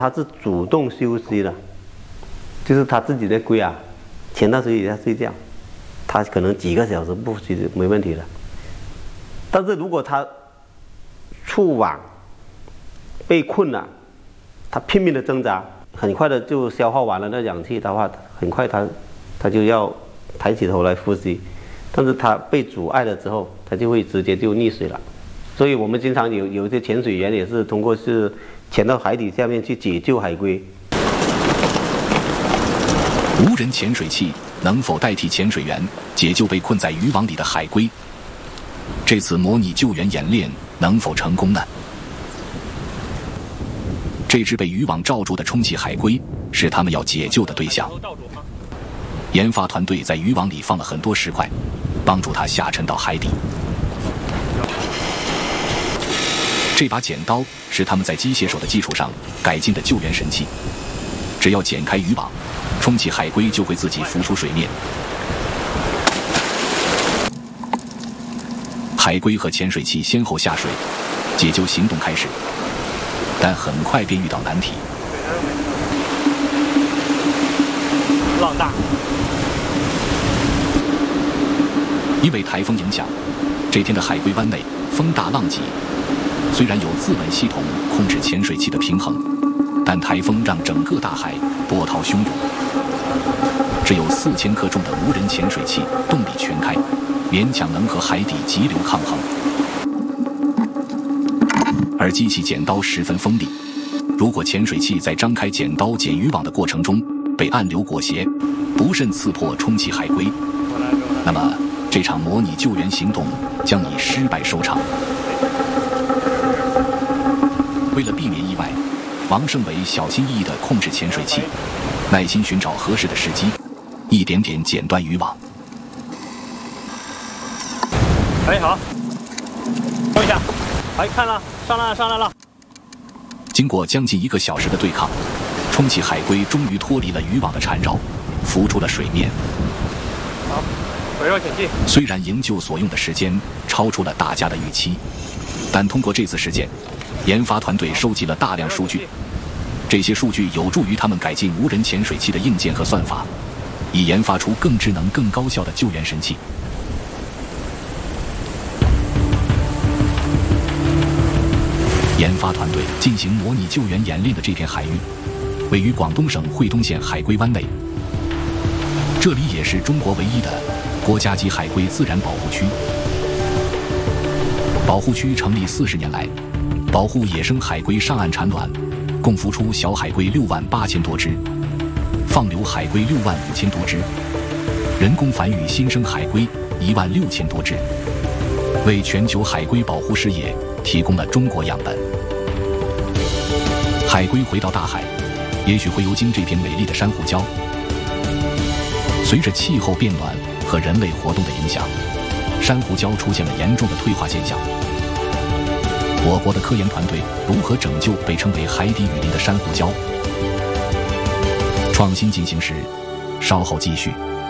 它是主动休息的，就是它自己的龟啊，潜到水底下睡觉，它可能几个小时不休息没问题的。但是如果它触网被困了，它拼命的挣扎，很快的就消耗完了那氧气的话，很快它就要抬起头来呼吸。但是它被阻碍了之后，它就会直接就溺水了。所以我们经常有一些潜水员也是通过是潜到海底下面去解救海龟。 无人潜水器能否代替潜水员解救被困在渔网里的海龟？这次模拟救援演练能否成功呢？这只被渔网罩住的充气海龟是他们要解救的对象。研发团队在渔网里放了很多石块，帮助它下沉到海底。这把剪刀是他们在机械手的基础上改进的救援神器，只要剪开渔网，充气海龟就会自己浮出水面。海龟和潜水器先后下水，解救行动开始，但很快便遇到难题。 浪大， 因为台风影响，这天的海龟湾内风大浪急。虽然有自稳系统控制潜水器的平衡，但台风让整个大海波涛汹涌。只有4000克重的无人潜水器动力全开，勉强能和海底急流抗衡。而机器剪刀十分锋利，如果潜水器在张开剪刀剪渔网的过程中被暗流裹挟，不慎刺破充气海龟，那么这场模拟救援行动将以失败收场。为了避免意外，王胜伟小心翼翼地控制潜水器，耐心寻找合适的时机，一点点剪断渔网。 哎，好，等一下，哎，看了，上来了。 经过将近1个小时的对抗，充气海龟终于脱离了渔网的缠绕，浮出了水面。 好，回肉潜气。 虽然营救所用的时间超出了大家的预期，但通过这次事件，研发团队收集了大量数据，这些数据有助于他们改进无人潜水器的硬件和算法，以研发出更智能、更高效的救援神器。研发团队进行模拟救援演练的这片海域，位于广东省惠东县海龟湾内，这里也是中国唯一的国家级海龟自然保护区。保护区成立40年来，保护野生海龟上岸产卵，共孵出小海龟68000多只，放流海龟65000多只，人工繁育新生海龟16000多只，为全球海龟保护事业提供了中国样本。海龟回到大海，也许会游经这片美丽的珊瑚礁。随着气候变暖和人类活动的影响，珊瑚礁出现了严重的退化现象。我国的科研团队如何拯救被称为海底雨林的珊瑚礁？创新进行时，稍后继续。